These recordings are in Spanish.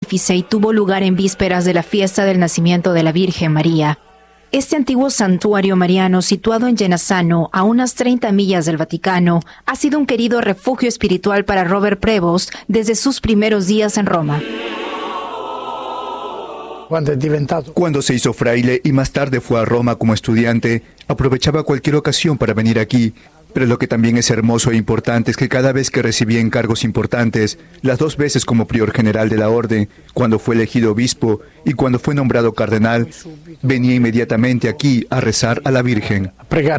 pontífice y tuvo lugar en vísperas de la fiesta del nacimiento de la Virgen María. Este antiguo santuario mariano, situado en Genazzano, a unas 30 millas del Vaticano, ha sido un querido refugio espiritual para Robert Prevost desde sus primeros días en Roma. Cuando se hizo fraile y más tarde fue a Roma como estudiante, aprovechaba cualquier ocasión para venir aquí. Pero lo que también es hermoso e importante es que cada vez que recibía encargos importantes, las 2 veces como prior general de la orden, cuando fue elegido obispo y cuando fue nombrado cardenal, venía inmediatamente aquí a rezar a la Virgen.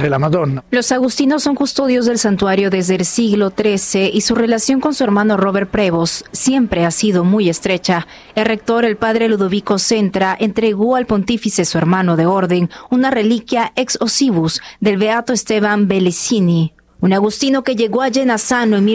Los agustinos son custodios del santuario desde el siglo XIII y su relación con su hermano Robert Prevost siempre ha sido muy estrecha. El rector, el padre Ludovico Centra, entregó al pontífice, su hermano de orden, una reliquia ex ossibus del beato Esteban Belesini, un agustino que llegó a Genazzano en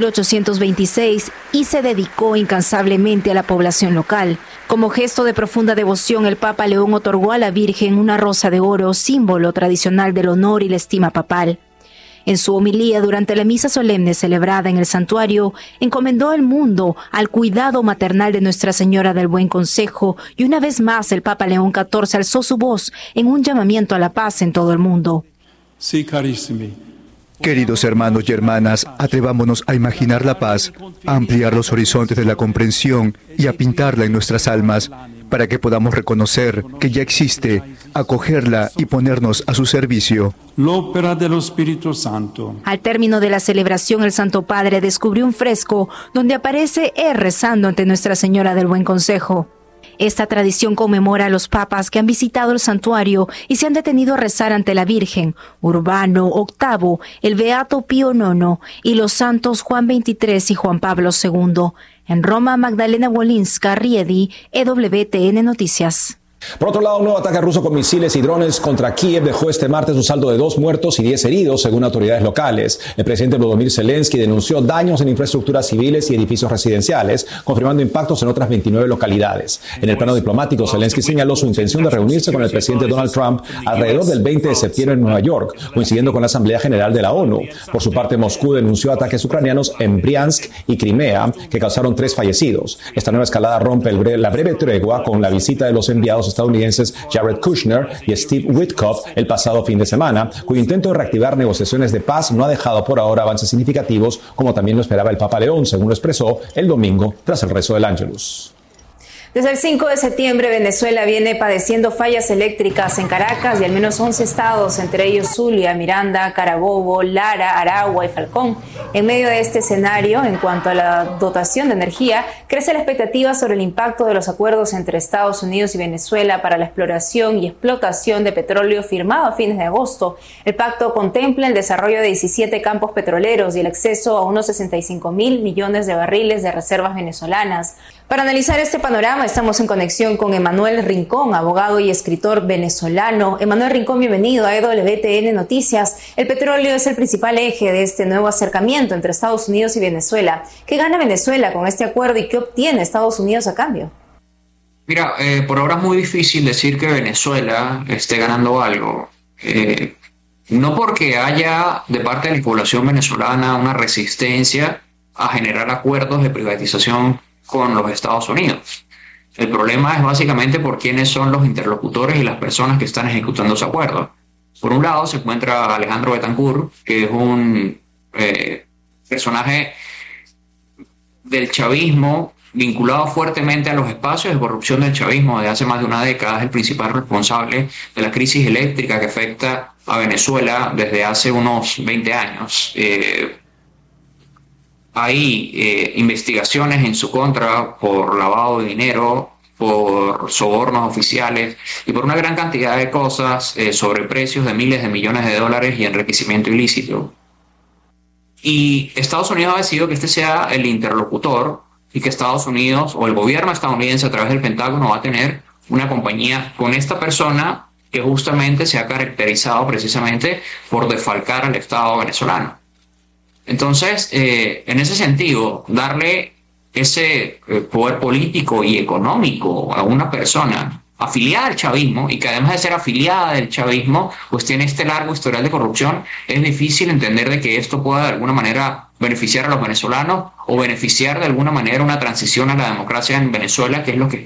1826 y se dedicó incansablemente a la población local. Como gesto de profunda devoción, el Papa León otorgó a la Virgen una rosa de oro, símbolo tradicional del honor y la estima papal. En su homilía durante la misa solemne celebrada en el santuario, encomendó el mundo al cuidado maternal de Nuestra Señora del Buen Consejo, y una vez más el Papa León XIV alzó su voz en un llamamiento a la paz en todo el mundo. Sí, carissimi. Queridos hermanos y hermanas, atrevámonos a imaginar la paz, a ampliar los horizontes de la comprensión y a pintarla en nuestras almas, para que podamos reconocer que ya existe, acogerla y ponernos a su servicio. L'opera dello Spirito Santo. Al término de la celebración, el Santo Padre descubrió un fresco donde aparece él rezando ante Nuestra Señora del Buen Consejo. Esta tradición conmemora a los papas que han visitado el santuario y se han detenido a rezar ante la Virgen, Urbano VIII, el Beato Pío IX y los santos Juan XXIII y Juan Pablo II. En Roma, Magdalena Wolinska, Riedi, EWTN Noticias. Por otro lado, un nuevo ataque ruso con misiles y drones contra Kiev dejó este martes un saldo de 2 muertos y 10 heridos, según autoridades locales. El presidente Volodymyr Zelensky denunció daños en infraestructuras civiles y edificios residenciales, confirmando impactos en otras 29 localidades. En el plano diplomático, Zelensky señaló su intención de reunirse con el presidente Donald Trump alrededor del 20 de septiembre en Nueva York, coincidiendo con la Asamblea General de la ONU. Por su parte, Moscú denunció ataques ucranianos en Briansk y Crimea, que causaron 3 fallecidos. Esta nueva escalada rompe la breve tregua con la visita de los enviados estadounidenses Jared Kushner y Steve Witkoff el pasado fin de semana, cuyo intento de reactivar negociaciones de paz no ha dejado por ahora avances significativos, como también lo esperaba el Papa León, según lo expresó el domingo tras el rezo del Ángelus. Desde el 5 de septiembre, Venezuela viene padeciendo fallas eléctricas en Caracas y al menos 11 estados, entre ellos Zulia, Miranda, Carabobo, Lara, Aragua y Falcón. En medio de este escenario, en cuanto a la dotación de energía, crece la expectativa sobre el impacto de los acuerdos entre Estados Unidos y Venezuela para la exploración y explotación de petróleo firmado a fines de agosto. El pacto contempla el desarrollo de 17 campos petroleros y el acceso a unos 65.000 millones de barriles de reservas venezolanas. Para analizar este panorama estamos en conexión con Emanuel Rincón, abogado y escritor venezolano. Emanuel Rincón, bienvenido a EWTN Noticias. El petróleo es el principal eje de este nuevo acercamiento entre Estados Unidos y Venezuela. ¿Qué gana Venezuela con este acuerdo y qué obtiene Estados Unidos a cambio? Mira, por ahora es muy difícil decir que Venezuela esté ganando algo. No porque haya de parte de la población venezolana una resistencia a generar acuerdos de privatización con los Estados Unidos. El problema es básicamente por quiénes son los interlocutores y las personas que están ejecutando ese acuerdo. Por un lado se encuentra Alejandro Betancourt, que es un personaje del chavismo vinculado fuertemente a los espacios de corrupción del chavismo desde hace más de una década. Es el principal responsable de la crisis eléctrica que afecta a Venezuela desde hace unos 20 años. Hay investigaciones en su contra por lavado de dinero, por sobornos oficiales y por una gran cantidad de cosas sobre precios de miles de millones de dólares y enriquecimiento ilícito. Y Estados Unidos ha decidido que este sea el interlocutor y que Estados Unidos o el gobierno estadounidense a través del Pentágono va a tener una compañía con esta persona que justamente se ha caracterizado precisamente por defalcar al Estado venezolano. Entonces, en ese sentido, darle ese poder político y económico a una persona afiliada al chavismo y que además de ser afiliada del chavismo, pues tiene este largo historial de corrupción, es difícil entender de que esto pueda de alguna manera beneficiar a los venezolanos o beneficiar de alguna manera una transición a la democracia en Venezuela, que es lo que